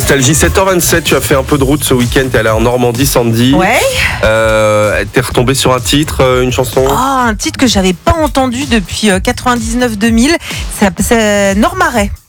Nostalgie, 7h27, tu as fait un peu de route ce week-end, t'es allé en Normandie, Sandy. Ouais. T'es retombé sur un titre, une chanson? Un titre que j'avais pas entendu depuis 99-2000. C'est Normarais.